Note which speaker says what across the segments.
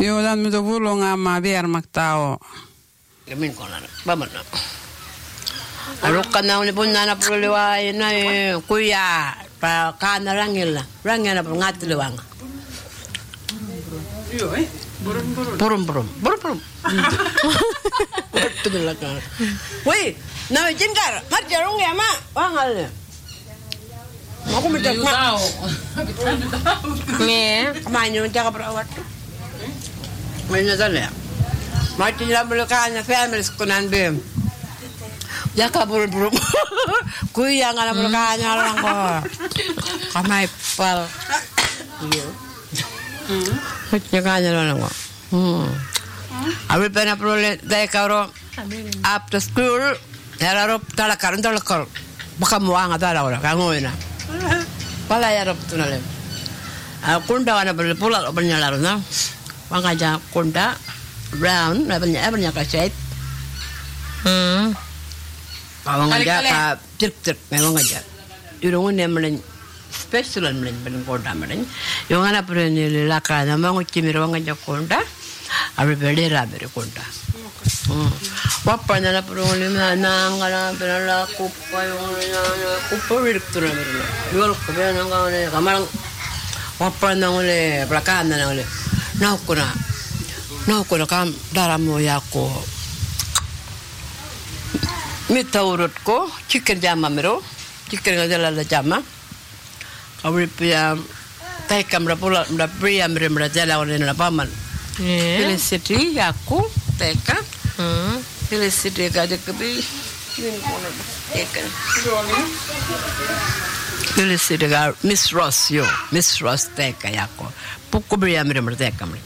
Speaker 1: Joo, dan mitä pulunga ma viermaktao.
Speaker 2: Ja min konan. Vamana. Alukkan na uli punna na pululiwa na kuya pa kana rangilla. Rangilla na ngatluwang.
Speaker 1: Joo,
Speaker 2: Burum. Tumilat na. Woi, na jingkar. Marjarong ya ma. Wangal. Aku minta ma.
Speaker 3: Nih.
Speaker 2: Kemana jaga perawat. Mana sana? Mati dalam belakangnya family sekunan bem. Jaga burum. Kuya ngana belakangnya orang kok. Kamai pal. Iya. Jaga orang kok. Abi pernah perlu dari kau after school. Ya rob talakar. Baka muang ada orang kamu ina. Pala ya rob tu nalem. Kunda wana perlu pulang bernyala na. Wangaja kunda brown, banyak kaset. Wangaja ka cip memang aja. Irungun yang melen special melen kunda melen. Yang ana perlu ni laka na mangu cimir wangaja kunda. Abi berdera kunda. Wapa na perlu ni na ngana perlu kupa yung kupa tu na perlu. Yol kupa na ngana kamarang wapa na ngule belakang na ngule. Naukuna kam daramo yako. Mita urutko, chicken jama mero, chicken ngajala jama. Kawri pia tai kamera pula mda pria mre jala ole na paman. Felicity yako teka. Felicity gade kabi. Teka. Felicity ga Miss Ross teka yako. Puko pria mre teka mre.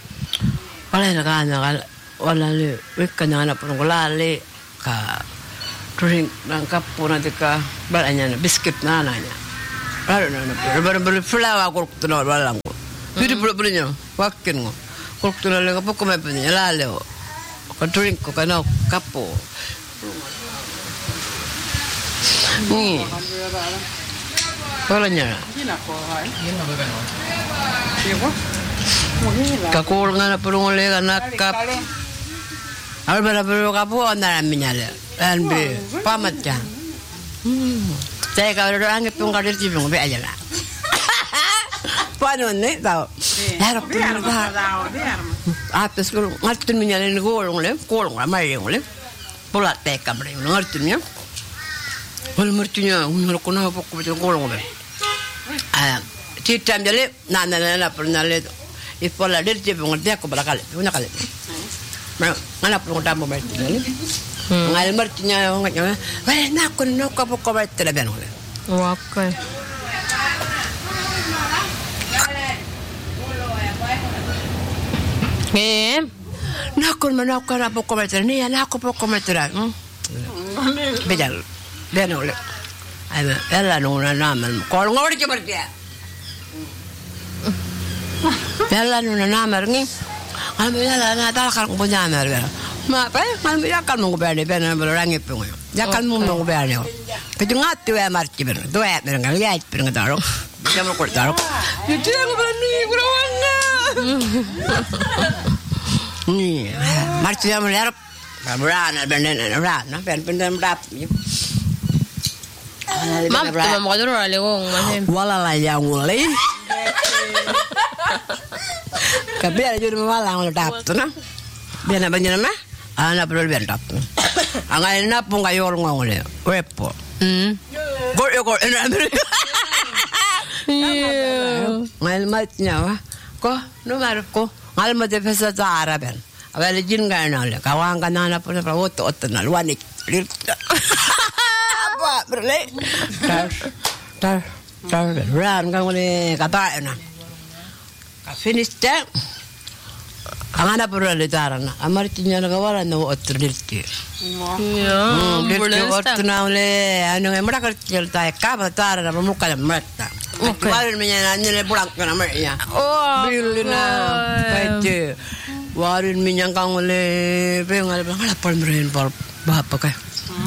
Speaker 2: Wala le wekana na pangolale ka drink nang kapuna deka balanya na biscuit na nanya. Baru flower ko tuno walang ko. Pidi pula nyo wakin ngo. Ko tuno le ko ko me penya lale o. Ko drink ko kana kapo. Ni. Wala nya.
Speaker 1: Gina ko hai.
Speaker 4: Gina ba no?
Speaker 1: Iyo.
Speaker 2: Kakul nga na pulong ulit kap. Awal berapa kapu antara minyale. Anbe pamat ya. Saya kalau orang itu nggak ada cipung be aja lah. Panon nih tahu. Harap tu tahu. Atas kalau ngerti minyale ni kolong ramai le. Pola teka mereka ngerti nya. Kalau mertunya unur kena apa kau betul kolong le. Cita jale nana pernah le. Ipola del cipung dia aku berakal. Punya kali. Mana perlu tamu berarti ni? Ngal mertinya nganya. Wah nak kau kau berarti lebih nol.
Speaker 3: Wakai.
Speaker 2: Nak apa kau berarti ni? Nak apa kau berarti? Bejal. Dia nol. Ada, ella nuna nama. Kalau ngau dia berarti. Ella nuna nama ni. Alhamdulillah na talakar ko punya merga. Ma pa man yakal mo berne berne berangi pungo. Yakal mo berne. Ketu ngatu ya marti berne. Do ya berne ngal ya berne daro. Jam ko daro. Itu yang berani kurawanga. Ni marti jam lerap. Berana berne rana berne rap.
Speaker 3: Mam tu mam ko duro ale wong masih.
Speaker 2: Wala la yang mulai. Kabel aja malang lo tap tu na. Biar nak banyak nama, anak perlu biar tap tu. Angai na pun kayu orang ngau le, wepo. Gor, enak beri. Ngal matnya wah, ko nomor ko, ngal mat pesa cara ben. Awal jin kan le, kawang kan anak pun perlu otot na luanik. Apa berle? Tar, ran kan le kata na. Finish that. Angana pura letarana. Amartinya nagawala na otrelti.
Speaker 3: Ya,
Speaker 2: Dirti otna ole anu emra kertil ta kaba tara na muka na mata. Warin minya nanya pulang kana mernya.
Speaker 3: Oh.
Speaker 2: Bilina. Kaite. Warin minya kang ole pengal ngala pal meren pal bapa ka.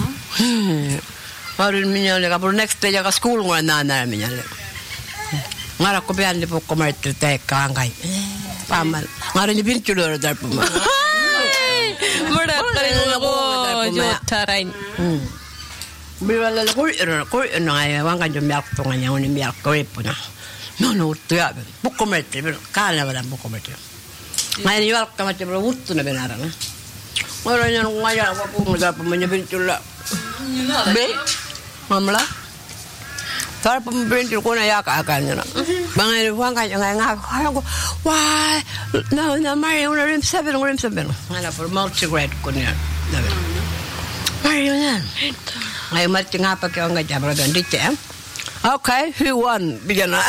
Speaker 2: Warin minya le kapur next day ka school ngana na minya le. Ngara ko bian di pokok merti te kangai. paman. Ngaron bin chulo dar puma.
Speaker 3: Murah kali ko jotarain.
Speaker 2: Bila ko ngai wanga jo miak to nganya oni miak ko ipuna. No tu ya. Bukomete kala wala bukomete. Ngai yo kama te bro uttu na benara na. Ora nyan ngaya ko mo dar puma bin chulo. Be mamla. Tar pembrin ko na ya ka na. Bangai wanga ngai ko. Why? No, Mario rim 7. Ngala for multi-grade ko niya. Mario yan. Ngayon mati nga pa kayo nga jabra doon dito eh. Okay, who won? Bigyan na.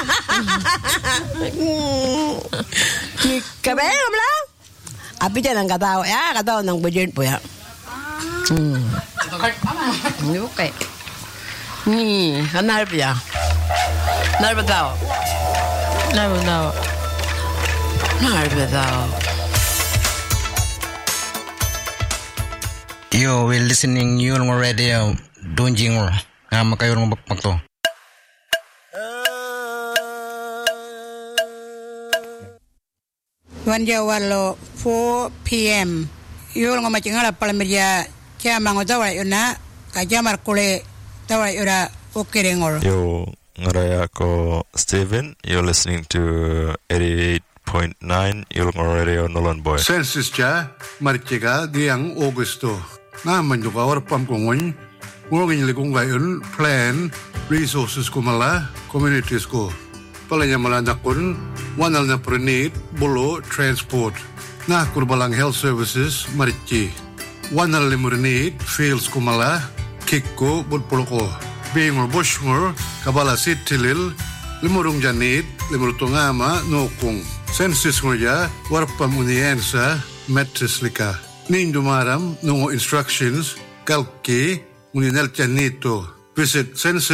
Speaker 2: Kabel mo lang. Api dyan ang katawa. Katawa ng budget po yan. Okay. Hanarap yan. Hanarap tao.
Speaker 4: Yo, we're listening Yulong Radio, Donjing or Amakayong Bakto.
Speaker 1: Wanja walo 4 p.m. Yulong macingala palamedia kiamang otawa yuna kajamar kule tawa yura okerengor.
Speaker 5: Yo, ngaraya ko Steven. You're listening to 88.9 Yulong Radio Nolan Boy.
Speaker 6: Census cha marchiga diang Augusto. Naman juga warpam kongon. Ngorongin likung gayon plan resources ko mala communities ko. Palanya malanak kun wanal na prenit bolo transport. Na kurbalang health services marchi. Wanal limurnit fields ko mala kikko budpoloko. Bingor boshngor kabala sitilil limurung janit limurutungama nokung. Census ngoja warpam uniensa metrislika. Nindo maram nungo instructions kalki uninel chanito. Visit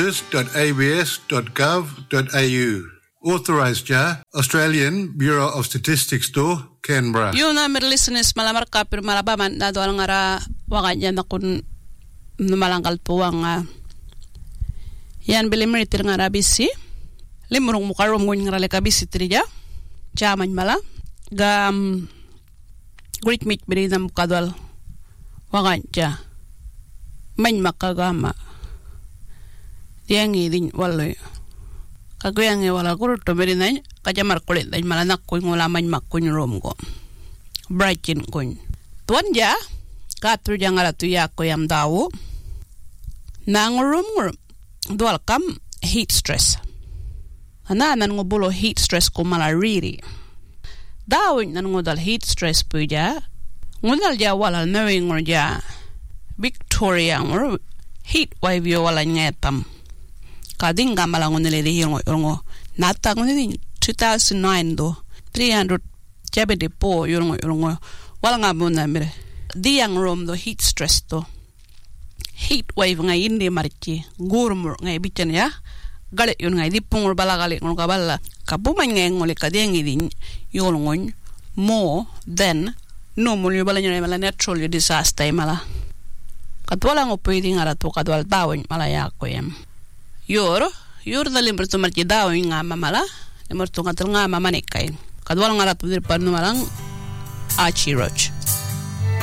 Speaker 6: census.abs.gov.au. Authorized ja Australian Bureau of Statistics to Canberra.
Speaker 1: Yun na listeners malamar kapir malabaman na doon ngara wakanya na kun malangkal puwang yan bilimritir ngara bisi limurong mukarom ngun ngara leka bisi trija jaman mala gam Great meat beri na mukadwal wakanya main makagama diangi din waloy kagoyange wala kurto beri na kajamar kulit dan malanak ko ngula main makkuny rom ko brightin kun tuan ja katru jangala tuya ko yam dawo nang rom dual kam heat stress ana nan ngobulo heat stress ko mala really dawin nan ngodal heat stress puja ngodal ja wala knowing or ja Victoria or heat wave yo wala ngetam kadinga malangon nile hiyo ngo nata ngoni 2009 do 374 yo ngo wala ngabuna mire diang rom do heat stress do heat wave ngai indi marchi gurmur ngai bichen ya gale yon ngai dipungul bala gale ngo kabala kabuman ngai ngole kadeng idin yolngon more than normal yo bala nyane mala natural yo disaster mala katwala ngo pwedeng ara to kadwal tawon mala yakoyem yor dalim bertu marchi dawon nga mamala lemortu ngatel nga mamanikay kadwal ngara to dir panu malang achi roch